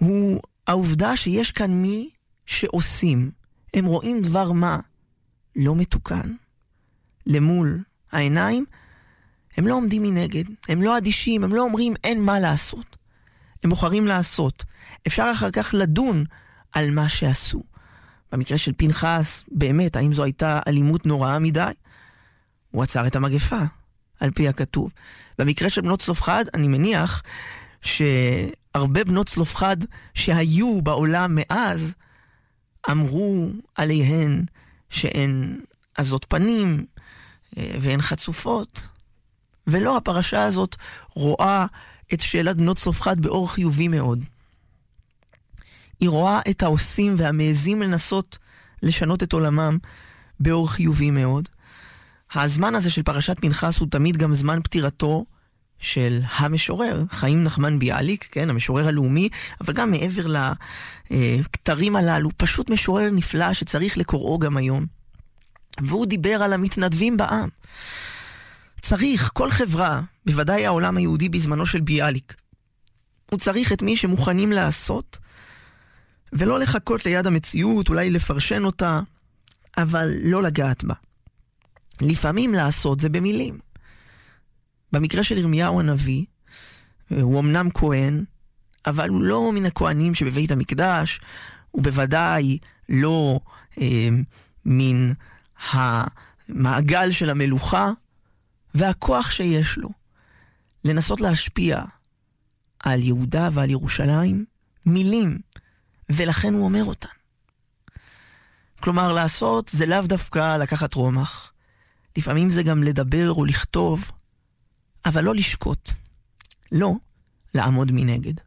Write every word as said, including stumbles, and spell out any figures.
הוא העובדה שיש כאן מי שעושים. הם רואים דבר מה לא מתוקן. למול העיניים, הם לא עומדים מנגד, הם לא אדישים, הם לא אומרים אין מה לעשות. הם בוחרים לעשות. אפשר אחר כך לדון על מה שעשו. במקרה של פנחס, באמת, האם זו הייתה אלימות נוראה מדי? הוא עצר את המגפה, על פי הכתוב. במקרה של בנות צלופחד, אני מניח שהרבה בנות צלופחד שהיו בעולם מאז, אמרו עליהן שהן עזות פנים והן חצופות. ולא, הפרשה הזאת רואה את שאלת בנות צלופחד באור חיובי מאוד. היא רואה את העושים והמעזים לנסות לשנות את עולמם באור חיובי מאוד. הזמן הזה של פרשת פנחס הוא תמיד גם זמן פטירתו של המשורר, חיים נחמן ביאליק, כן, המשורר הלאומי, אבל גם מעבר לכתרים הללו, פשוט משורר נפלא שצריך לקוראו גם היום. והוא דיבר על המתנדבים בעם. צריך, כל חברה, בוודאי העולם היהודי בזמנו של ביאליק, הוא צריך את מי שמוכנים לעשות, ולא לחכות ליד המציאות, אולי לפרשן אותה, אבל לא לגעת בה. לפעמים לעשות זה במילים. במקרה של ירמיהו הנביא, הוא אמנם כהן, אבל הוא לא מן הכהנים שבבית המקדש, הוא בוודאי לא אה, מן המעגל של המלוכה, והכוח שיש לו לנסות להשפיע על יהודה ועל ירושלים, מילים, ולכן הוא אומר אותן. כלומר, לעשות זה לאו דווקא לקחת רומח. לפעמים זה גם לדבר או לכתוב, אבל לא לשקוט. לא לעמוד מנגד.